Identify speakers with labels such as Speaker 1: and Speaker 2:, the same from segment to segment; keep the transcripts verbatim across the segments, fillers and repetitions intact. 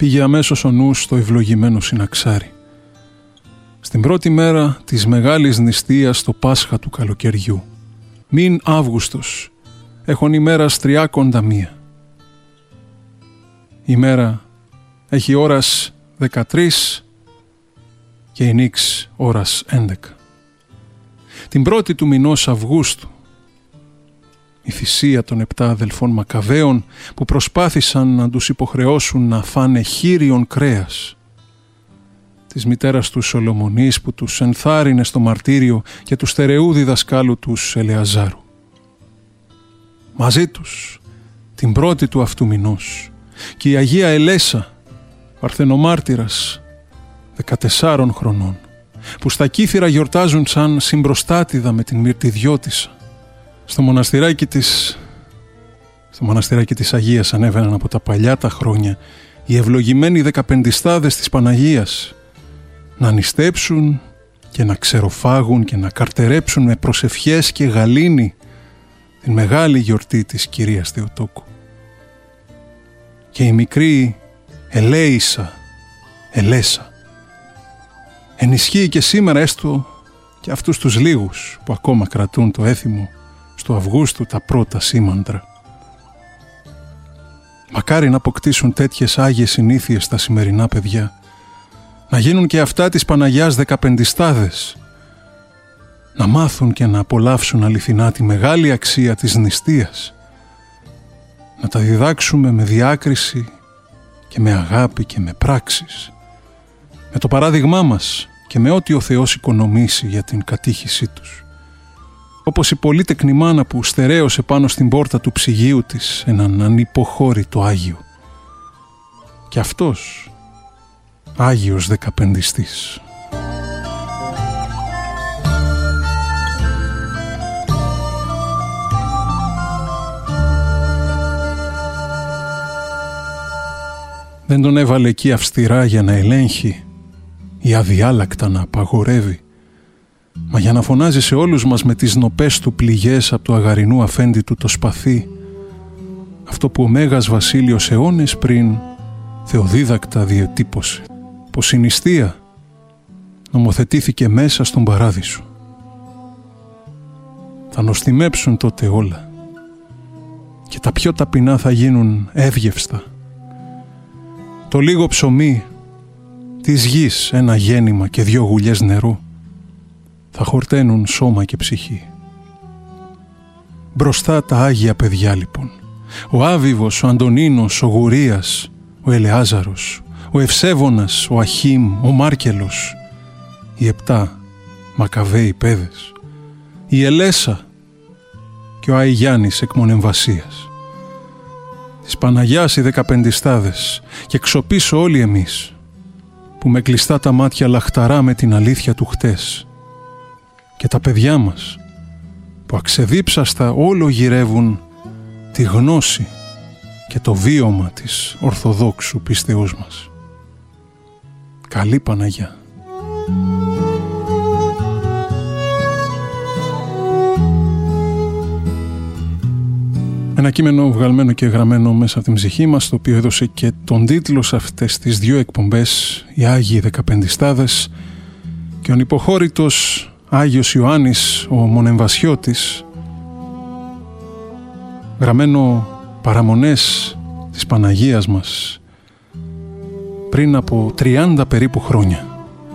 Speaker 1: πήγε αμέσως ο νους στο ευλογημένο συναξάρι. Στην πρώτη μέρα της μεγάλης νηστείας στο Πάσχα του καλοκαιριού, μην Αύγουστος, έχων ημέρας τριάκοντα μία. Η μέρα έχει ώρας δεκατρείς και η νύξ ώρας έντεκα. Την πρώτη του μηνός Αυγούστου, η θυσία των επτά αδελφών Μακαβαίων που προσπάθησαν να τους υποχρεώσουν να φάνε χείριον κρέας, της μητέρας του Σολομονής που τους ενθάρρυνε στο μαρτύριο και του στερεού διδασκάλου τους Ελεαζάρου. Μαζί τους, την πρώτη του αυτού μηνός, και η Αγία Ελέσα, παρθενομάρτυρας δεκατεσσάρων χρονών, που στα Κύθυρα γιορτάζουν σαν συμπροστάτηδα με την μυρτιδιώτισσα. Στο μοναστηράκι της, στο μοναστηράκι της Αγίας ανέβαιναν από τα παλιά τα χρόνια οι ευλογημένοι δεκαπεντιστάδες της Παναγίας να νηστέψουν και να ξεροφάγουν και να καρτερέψουν με προσευχές και γαλήνη την μεγάλη γιορτή της Κυρίας Θεοτόκου. Και η μικρή Ελέησα, Ελέσα, ενισχύει και σήμερα έστω και αυτούς τους λίγους που ακόμα κρατούν το έθιμο στο Αυγούστου τα πρώτα σήμαντρα. Μακάρι να αποκτήσουν τέτοιες άγιες συνήθειες τα σημερινά παιδιά, να γίνουν και αυτά της Παναγιάς δεκαπεντιστάδες, να μάθουν και να απολαύσουν αληθινά τη μεγάλη αξία της νηστείας, να τα διδάξουμε με διάκριση και με αγάπη και με πράξεις, με το παράδειγμά μας και με ό,τι ο Θεός οικονομήσει για την κατήχησή τους. Όπως η πολύτεκνη μάνα που στερέωσε πάνω στην πόρτα του ψυγείου της έναν ανυποχώρητο Άγιο. Και αυτός, Άγιος δεκαπεντιστής. Δεν τον έβαλε εκεί αυστηρά για να ελέγχει ή αδιάλακτα να απαγορεύει, μα για να φωνάζει σε όλους μας με τις νοπές του πληγές από του αγαρινού αφέντη του το σπαθί, αυτό που ο Μέγας Βασίλειος αιώνες πριν θεοδίδακτα διετύπωσε, πως η νηστεία νομοθετήθηκε μέσα στον παράδεισο. Θα νοστιμέψουν τότε όλα και τα πιο ταπεινά θα γίνουν εύγευστα. Το λίγο ψωμί της γης, ένα γέννημα και δυο γουλιές νερό, θα χορταίνουν σώμα και ψυχή. Μπροστά τα Άγια παιδιά λοιπόν, ο Άβιβος, ο Αντωνίνος, ο Γουρίας, ο Ελεάζαρος, ο Ευσέβωνας, ο Αχίμ, ο Μάρκελος, οι επτά Μακαβαίοι παιδες, η Ελέσα και ο Αϊγιάννης εκ Μονεμβασίας, της Παναγιάς οι δεκαπεντιστάδες και ξοπίσω όλοι εμείς που με κλειστά τα μάτια λαχταρά με την αλήθεια του χτες, και τα παιδιά μας που αξεδίψαστα όλο γυρεύουν τη γνώση και το βίωμα της Ορθοδόξου πίστεώς μας. Καλή Παναγιά. Ένα κείμενο βγαλμένο και γραμμένο μέσα από την ψυχή μας, το οποίο έδωσε και τον τίτλο σε αυτές τις δύο εκπομπές, οι Άγιοι Δεκαπεντιστάδες, και ο ανυποχώρητος Άγιος Ιωάννης ο Μονεμβασιώτης, γραμμένο παραμονές της Παναγίας μας πριν από τριάντα περίπου χρόνια.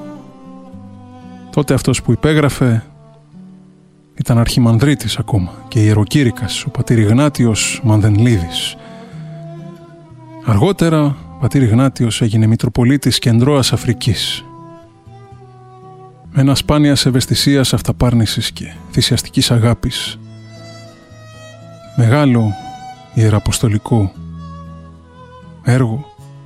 Speaker 1: Τότε αυτός που υπέγραφε ήταν αρχιμανδρίτης ακόμα και ιεροκήρυκας, ο πατήρ Ιγνάτιος Μανδενλίδης. Αργότερα ο πατήρ Ιγνάτιος έγινε Μητροπολίτης Κεντρώας Αφρικής, με ένα σπάνιας ευαισθησίας, αυταπάρνησης και θυσιαστικής αγάπης. Μεγάλο ιεραποστολικό έργο.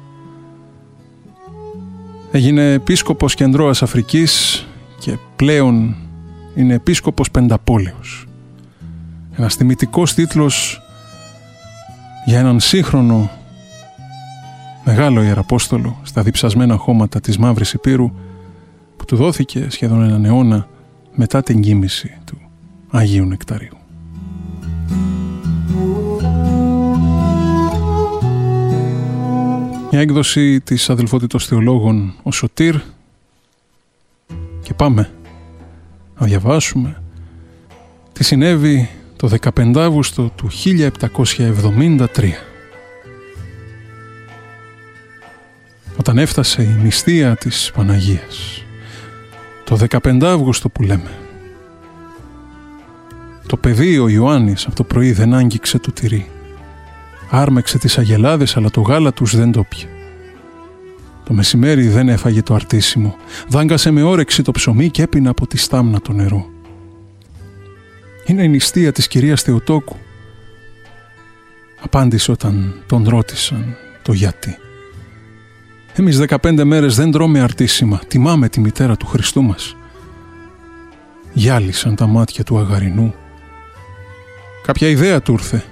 Speaker 1: Έγινε επίσκοπος Κεντρώας Αφρικής και πλέον είναι επίσκοπος Πενταπόλεως. Ένας τιμητικός τίτλος για έναν σύγχρονο μεγάλο ιεραπόστολο στα διψασμένα χώματα της Μαύρης Υπήρου, που του δόθηκε σχεδόν έναν αιώνα μετά την κοίμηση του Αγίου Νεκταρίου. Μια έκδοση της Αδελφότητος Θεολόγων ο Σωτήρ, και πάμε να διαβάσουμε τι συνέβη το δεκαπέντε Αύγουστο του χίλια επτακόσια εβδομήντα τρία. Όταν έφτασε η νηστεία της Παναγίας, το δεκαπέντε Αύγουστο που λέμε, το παιδί ο Ιωάννης από το πρωί δεν άγγιξε το τυρί. Άρμεξε τις αγελάδες, αλλά το γάλα τους δεν το πιε. Το μεσημέρι δεν έφαγε το αρτίσιμο. Δάγκασε με όρεξη το ψωμί και έπινε από τη στάμνα το νερό. Είναι η νηστεία της κυρίας Θεοτόκου, απάντησε όταν τον ρώτησαν το γιατί. Εμείς δεκαπέντε μέρες δεν τρώμε αρτίσιμα, τιμάμε τη μητέρα του Χριστού μας. Γυάλισαν τα μάτια του Αγαρινού. Κάποια ιδέα του ήρθε.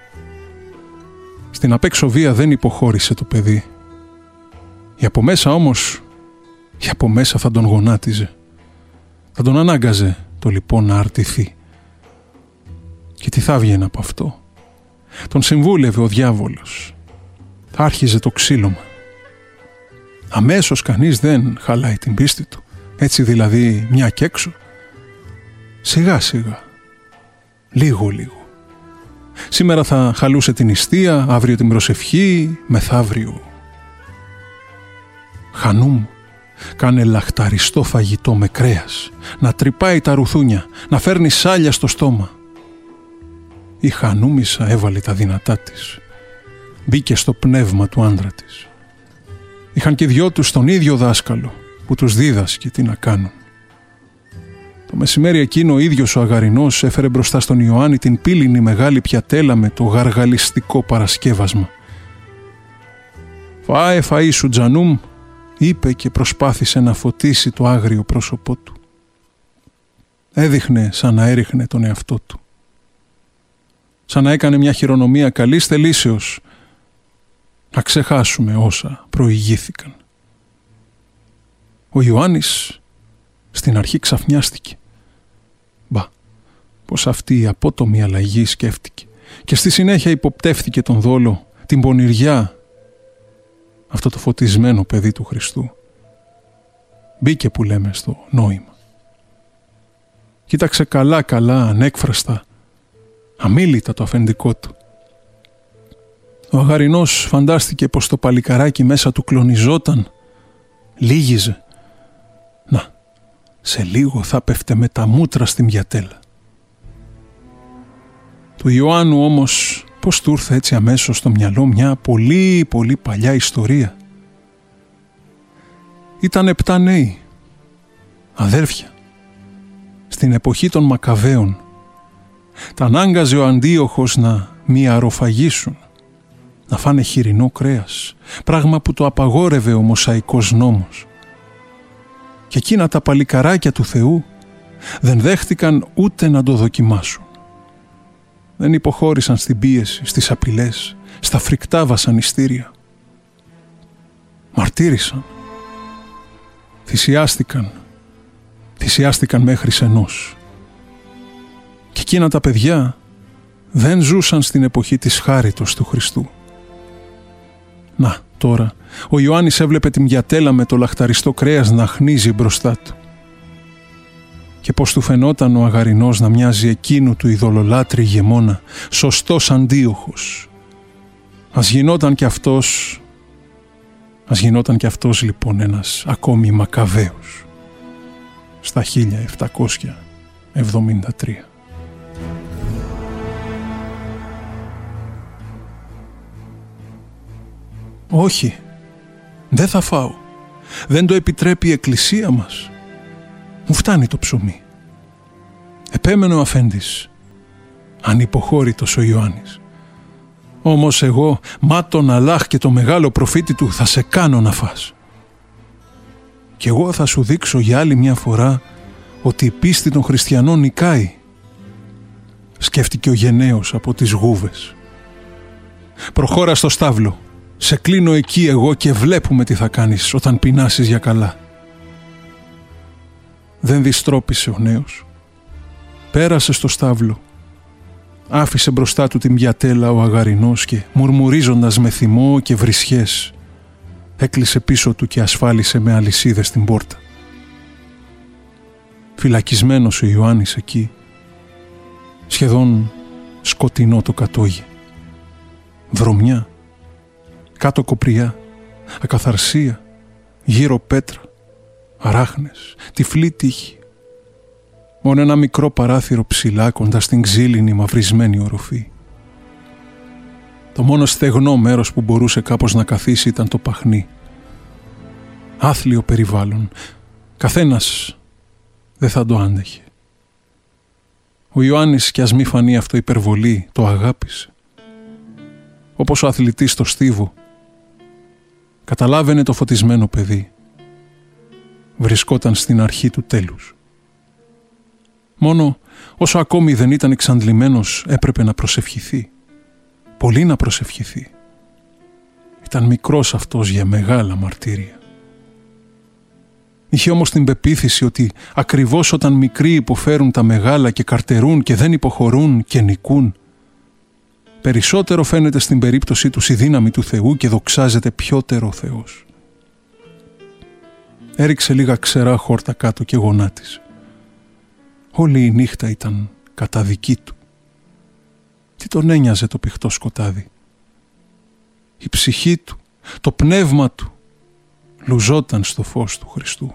Speaker 1: Στην απέξω βία δεν υποχώρησε το παιδί. Η από μέσα όμως, η από μέσα θα τον γονάτιζε. Θα τον ανάγκαζε το λοιπόν να αρτηθεί. Και τι θα βγαίνει από αυτό? Τον συμβούλευε ο διάβολος. Θα άρχιζε το ξύλωμα. Αμέσως κανείς δεν χαλάει την πίστη του. Έτσι δηλαδή μια κι έξω. Σιγά σιγά. Λίγο λίγο. Σήμερα θα χαλούσε την νηστεία, αύριο την προσευχή, μεθαύριο. Χανούμ, κάνε λαχταριστό φαγητό με κρέας, να τρυπάει τα ρουθούνια, να φέρνει σάλια στο στόμα. Η Χανούμισσα έβαλε τα δυνατά της. Μπήκε στο πνεύμα του άντρα της. Είχαν και δυο τους τον ίδιο δάσκαλο που τους δίδασκε τι να κάνουν. Το μεσημέρι εκείνο ο ίδιος ο Αγαρινός έφερε μπροστά στον Ιωάννη την πύληνη μεγάλη πιατέλα με το γαργαλιστικό παρασκεύασμα. «Φάε φαΐ σου Τζανούμ», είπε και προσπάθησε να φωτίσει το άγριο πρόσωπό του. Έδειχνε σαν να έριχνε τον εαυτό του. Σαν να έκανε μια χειρονομία καλής θελήσεως να ξεχάσουμε όσα προηγήθηκαν. Ο Ιωάννης στην αρχή ξαφνιάστηκε. Μπα, πως αυτή η απότομη αλλαγή σκέφτηκε και στη συνέχεια υποπτεύθηκε τον δόλο, την πονηριά, αυτό το φωτισμένο παιδί του Χριστού. Μπήκε που λέμε στο νόημα. Κοίταξε καλά καλά, ανέκφραστα, αμίλητα το αφεντικό του. Ο Αγαρινός φαντάστηκε πως το παλικαράκι μέσα του κλονιζόταν, λίγιζε. Να, σε λίγο θα πέφτε με τα μούτρα στην πιατέλα. Του Ιωάννου όμως πως του ήρθε έτσι αμέσως στο μυαλό μια πολύ πολύ παλιά ιστορία. Ήταν επτά νέοι, αδέρφια, στην εποχή των Μακαβαίων. Τα ανάγκαζε ο Αντίοχος να μυαροφαγήσουν, να φάνε χοιρινό κρέας, πράγμα που το απαγόρευε ο Μωσαϊκός νόμος. Και εκείνα τα παλικαράκια του Θεού δεν δέχτηκαν ούτε να το δοκιμάσουν. Δεν υποχώρησαν στην πίεση, στις απειλές, στα φρικτά βασανιστήρια. Μαρτύρησαν, θυσιάστηκαν, θυσιάστηκαν μέχρι σενός. Και εκείνα τα παιδιά δεν ζούσαν στην εποχή της χάριτος του Χριστού. Να, τώρα, ο Ιωάννης έβλεπε την πιατέλα με το λαχταριστό κρέας να χνίζει μπροστά του. Και πως του φαινόταν ο Αγαρινός να μοιάζει εκείνου του ειδωλολάτρη ηγεμόνα, σωστός Αντίοχος. Ας γινόταν κι αυτός, ας γινόταν κι αυτός λοιπόν ένας ακόμη Μακαβαίος, στα χίλια επτακόσια εβδομήντα τρία. «Όχι, δεν θα φάω. Δεν το επιτρέπει η εκκλησία μας. Μου φτάνει το ψωμί», επέμενε ο αφέντης, ανυποχώρητος ο Ιωάννης. «Όμως εγώ, μα τον Αλλάχ και το μεγάλο προφήτη του, θα σε κάνω να φας. Και εγώ θα σου δείξω για άλλη μια φορά ότι η πίστη των χριστιανών νικάει», σκέφτηκε ο γενναίος από τις γούβες. «Προχώρα στο στάβλο. Σε κλείνω εκεί εγώ και βλέπουμε τι θα κάνεις όταν πεινάσεις για καλά». Δεν διστρόπισε ο νέος. Πέρασε στο στάβλο. Άφησε μπροστά του την πιατέλα ο Αγαρινός και μουρμουρίζοντας με θυμό και βρισιές έκλεισε πίσω του και ασφάλισε με αλυσίδες την πόρτα. Φυλακισμένος ο Ιωάννης εκεί, σχεδόν σκοτεινό το κατόγι. Βρωμιά, κάτω κοπριά, ακαθαρσία, γύρω πέτρα, αράχνες, τυφλή τύχη. Μόνο ένα μικρό παράθυρο ψηλά κοντά στην ξύλινη μαυρισμένη οροφή. Το μόνο στεγνό μέρος που μπορούσε κάπως να καθίσει ήταν το παχνί. Άθλιο περιβάλλον, καθένας δεν θα το άντεχε. Ο Ιωάννης, κι ας μη φανεί αυτό υπερβολή, το αγάπησε. Όπως ο αθλητής στο στίβο, καταλάβαινε το φωτισμένο παιδί. Βρισκόταν στην αρχή του τέλους. Μόνο όσο ακόμη δεν ήταν εξαντλημένος έπρεπε να προσευχηθεί. Πολύ να προσευχηθεί. Ήταν μικρός αυτός για μεγάλα μαρτύρια. Είχε όμως την πεποίθηση ότι ακριβώς όταν μικροί υποφέρουν τα μεγάλα και καρτερούν και δεν υποχωρούν και νικούν, περισσότερο φαίνεται στην περίπτωσή τους η δύναμη του Θεού και δοξάζεται πιότερο ο Θεός. Έριξε λίγα ξερά χόρτα κάτω και γονάτισε. Όλη η νύχτα ήταν κατά δική του. Τι τον ένοιαζε το πηχτό σκοτάδι. Η ψυχή του, το πνεύμα του λουζόταν στο φως του Χριστού.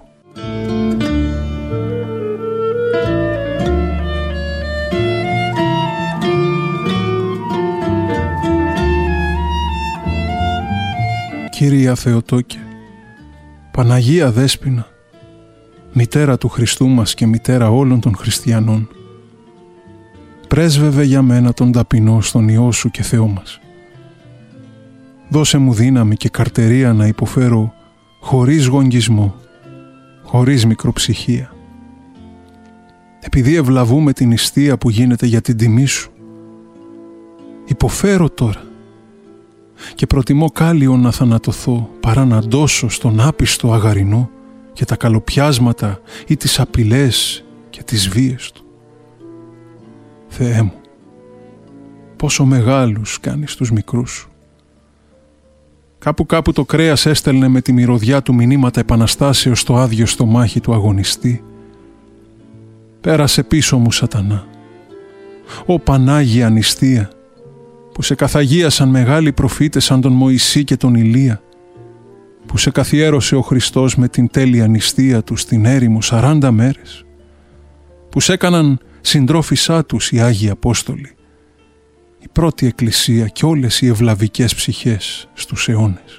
Speaker 1: Κυρία Θεοτόκε, Παναγία Δέσποινα, μητέρα του Χριστού μας και μητέρα όλων των χριστιανών, πρέσβευε για μένα τον ταπεινό στον Υιό σου και Θεό μας. Δώσε μου δύναμη και καρτερία να υποφέρω χωρίς γογγισμό, χωρίς μικροψυχία. Επειδή ευλαβούμε την νηστεία που γίνεται για την τιμή σου, υποφέρω τώρα και προτιμώ κάλλιο να θανατωθώ παρά να ντώσω στον άπιστο αγαρινό και τα καλοπιάσματα ή τις απειλές και τις βίες του. Θεέ μου, πόσο μεγάλους κάνεις τους μικρούς σου. Κάπου κάπου το κρέας έστελνε με τη μυρωδιά του μηνύματα επαναστάσεως στο άδειο στομάχι του αγωνιστή. Πέρασε πίσω μου, σατανά. Ω Πανάγια νηστεία, που σε καθαγίασαν μεγάλοι προφήτες σαν τον Μωυσή και τον Ηλία, που σε καθιέρωσε ο Χριστός με την τέλεια νηστεία του στην έρημο σαράντα μέρες, που σε έκαναν συντρόφισσά τους οι Άγιοι Απόστολοι, η πρώτη εκκλησία και όλες οι ευλαβικές ψυχές στους αιώνες.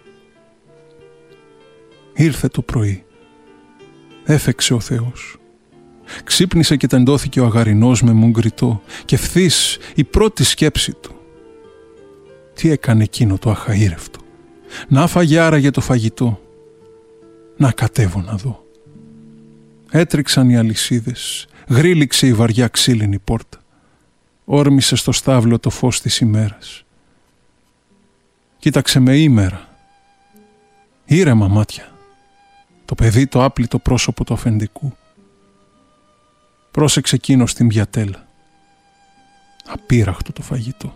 Speaker 1: Ήρθε το πρωί, έφεξε ο Θεός, ξύπνησε και τεντώθηκε ο αγαρινός με μουγκριτό και ευθύς η πρώτη σκέψη του. Τι έκανε εκείνο το αχαήρευτο? Να φάγε άραγε το φαγητό. Να κατέβω να δω. Έτριξαν οι αλυσίδες, γρήλιξε η βαριά ξύλινη πόρτα. Όρμησε στο στάβλο το φως της ημέρας. Κοίταξε με ήμερα. Ήρεμα μάτια. Το παιδί το άπλυτο πρόσωπο του αφεντικού. Πρόσεξε εκείνος την πιατέλα. Απείραχτο το φαγητό.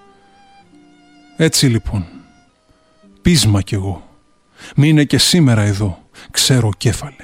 Speaker 1: Έτσι λοιπόν, πείσμα κι εγώ. Μείνε και σήμερα εδώ, ξέρω κέφαλε.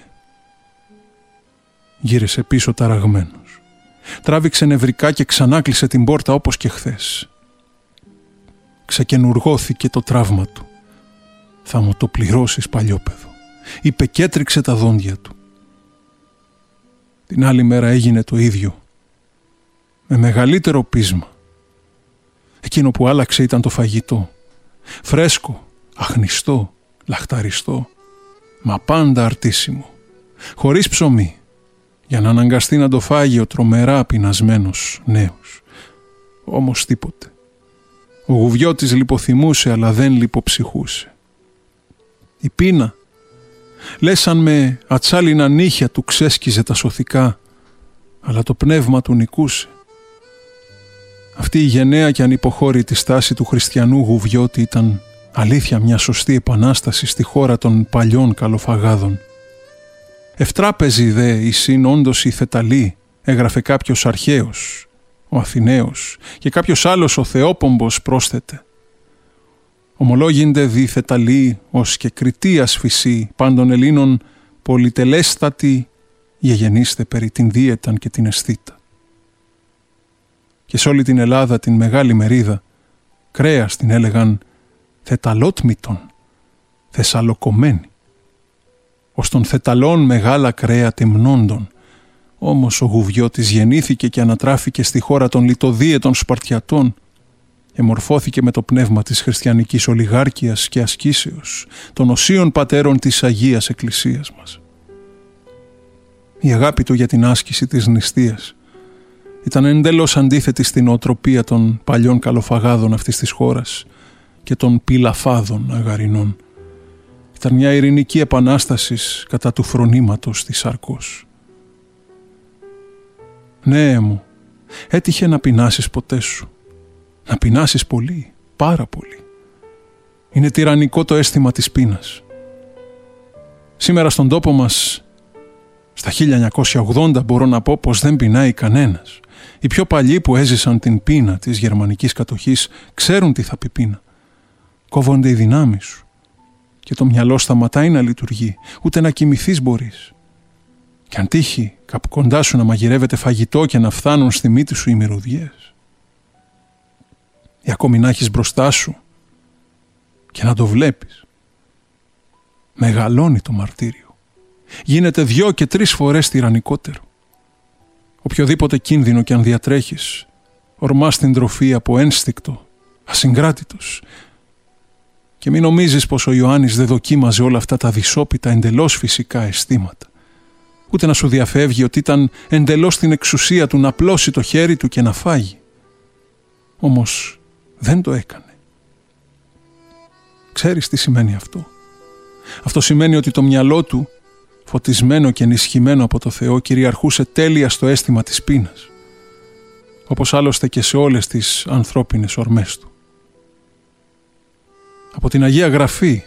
Speaker 1: Γύρισε πίσω ταραγμένος. Τράβηξε νευρικά και ξανάκλεισε την πόρτα όπως και χθες. Ξεκενουργώθηκε το τραύμα του. Θα μου το πληρώσεις, παλιόπαιδο, είπε και έτριξε τα δόντια του. Την άλλη μέρα έγινε το ίδιο, με μεγαλύτερο πείσμα. Εκείνο που άλλαξε ήταν το φαγητό. Φρέσκο, αχνιστό, λαχταριστό, μα πάντα αρτίσιμο, χωρίς ψωμί, για να αναγκαστεί να το φάγει ο τρομερά πεινασμένος νέος. Όμως τίποτε. Ο Γουβιώτης λιποθυμούσε, αλλά δεν λιποψυχούσε. Η πείνα, λες σαν με ατσάλινα νύχια του ξέσκιζε τα σωθικά, αλλά το πνεύμα του νικούσε. Αυτή η γενναία και ανυποχώρητη στάση του χριστιανού Γουβιώτη ήταν αλήθεια μια σωστή επανάσταση στη χώρα των παλιών καλοφαγάδων. Ευτράπεζη δε εισήν όντως η Θεταλή, έγραφε κάποιος αρχαίος, ο Αθηναίος, και κάποιος άλλος ο Θεόπομπος πρόσθεται. Ομολόγυνται δι θεταλή ως και κριτίας φυσή πάντων Ελλήνων πολυτελέστατη γεγενήστε περί την δίαιταν και την αισθήτα. Και σε όλη την Ελλάδα την μεγάλη μερίδα κρέας την έλεγαν θεταλότμητον, θεσσαλοκομμένη. Ως των θεταλών μεγάλα κρέα τεμνόντων. Όμως ο Γουβιώτης γεννήθηκε και ανατράφηκε στη χώρα των λιτοδίαιτων Σπαρτιατών, εμορφώθηκε με το πνεύμα της χριστιανικής ολιγάρκειας και ασκήσεως, των οσίων πατέρων της Αγίας Εκκλησίας μας. Η αγάπη του για την άσκηση της νηστείας ήταν εντελώς αντίθετη στην οτροπία των παλιών καλοφαγάδων αυτής της χώρας και των πυλαφάδων αγαρινών. Ήταν μια ειρηνική επανάσταση κατά του φρονήματος της σαρκός. Ναι μου, έτυχε να πεινάσεις ποτέ σου. Να πεινάσεις πολύ, πάρα πολύ. Είναι τυραννικό το αίσθημα της πείνας. Σήμερα στον τόπο μας, στα χίλια εννιακόσια ογδόντα μπορώ να πω πως δεν πεινάει κανένας. Οι πιο παλιοί που έζησαν την πείνα της γερμανικής κατοχής ξέρουν τι θα πει πείνα. Κόβονται οι δυνάμεις σου και το μυαλό σταματάει να λειτουργεί, ούτε να κοιμηθείς μπορείς. Και αν τύχει κάπου κοντά σου να μαγειρεύεται φαγητό και να φτάνουν στη μύτη σου οι μυρωδιές, ή ακόμη να έχεις μπροστά σου και να το βλέπεις, μεγαλώνει το μαρτύριο. Γίνεται δυο και τρεις φορές τυραννικότερο. Οποιοδήποτε κίνδυνο και αν διατρέχεις, ορμάς την τροφή από ένστικτο, ασυγκράτητος. Και μην νομίζεις πως ο Ιωάννης δεν δοκίμαζε όλα αυτά τα δυσόπιτα εντελώς φυσικά αισθήματα. Ούτε να σου διαφεύγει ότι ήταν εντελώς στην εξουσία του να πλώσει το χέρι του και να φάγει. Όμως δεν το έκανε. Ξέρεις τι σημαίνει αυτό? Αυτό σημαίνει ότι το μυαλό του, φωτισμένο και ενισχυμένο από το Θεό, κυριαρχούσε τέλεια στο αίσθημα της πείνας, όπως άλλωστε και σε όλες τις ανθρώπινες ορμές του. Από την Αγία Γραφή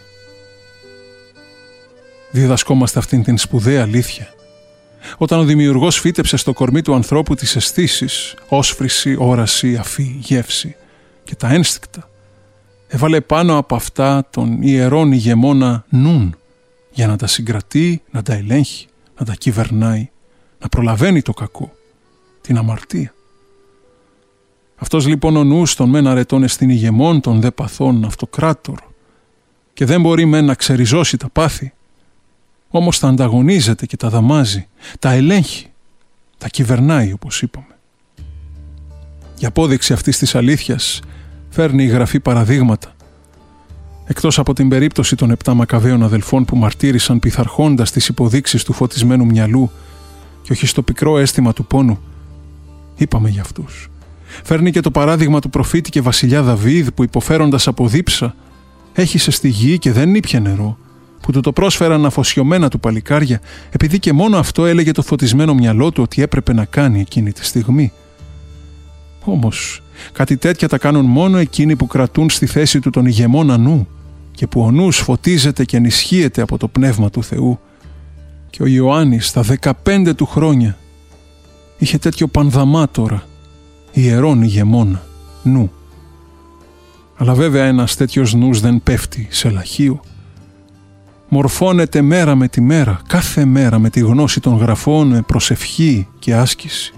Speaker 1: διδασκόμαστε αυτήν την σπουδαία αλήθεια. Όταν ο Δημιουργός φύτεψε στο κορμί του ανθρώπου τις αισθήσεις, όσφρηση, όραση, αφή, γεύση και τα ένστικτα, έβαλε πάνω από αυτά τον ιερόν ηγεμόνα νουν, για να τα συγκρατεί, να τα ελέγχει, να τα κυβερνάει, να προλαβαίνει το κακό, την αμαρτία. Αυτός λοιπόν ο νους των μεν αρετών εστιν ηγεμόν, των δε παθών αυτοκράτορ, και δεν μπορεί μεν να ξεριζώσει τα πάθη, όμως τα ανταγωνίζεται και τα δαμάζει, τα ελέγχει, τα κυβερνάει όπως είπαμε. Για απόδειξη αυτής της αλήθειας φέρνει η Γραφή παραδείγματα. Εκτός από την περίπτωση των επτά Μακαβαίων αδελφών που μαρτύρησαν πειθαρχώντας τις υποδείξεις του φωτισμένου μυαλού και όχι στο πικρό αίσθημα του πόνου, είπαμε για αυτούς. Φέρνει και το παράδειγμα του προφήτη και βασιλιά Δαβίδ που υποφέροντας από δίψα έχισε στη γη και δεν ήπιε νερό, που του το πρόσφεραν αφοσιωμένα του παλικάρια, επειδή και μόνο αυτό έλεγε το φωτισμένο μυαλό του ότι έπρεπε να κάνει εκείνη τη στιγμή. Όμως κάτι τέτοια τα κάνουν μόνο εκείνοι που κρατούν στη θέση του τον ηγεμόνα νου και που ο νους φωτίζεται και ενισχύεται από το Πνεύμα του Θεού. Και ο Ιωάννης στα δεκαπέντε του χρόνια είχε τέτοιο πανδαμάτορα, ιερόν ηγεμόνα νου. Αλλά βέβαια ένας τέτοιος νους δεν πέφτει σε λαχείο. Μορφώνεται μέρα με τη μέρα, κάθε μέρα με τη γνώση των γραφών, με προσευχή και άσκηση.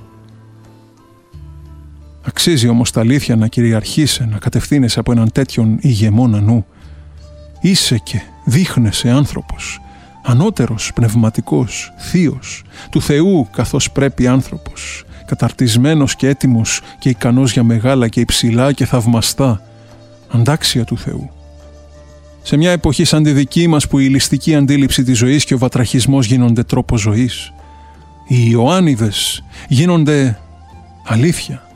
Speaker 1: Αξίζει όμως τα αλήθεια να κυριαρχήσει, να κατευθύνεσαι από έναν τέτοιον ηγεμόνα νου. Είσαι και δείχνεσαι άνθρωπος, ανώτερος, πνευματικός, θείος, του Θεού καθώς πρέπει άνθρωπος, καταρτισμένος και έτοιμος και ικανός για μεγάλα και υψηλά και θαυμαστά, αντάξια του Θεού. Σε μια εποχή σαν τη δική μας που η ληστική αντίληψη της ζωής και ο βατραχισμός γίνονται τρόπο ζωής, οι Ιωάννιδες γίνονται αλήθεια.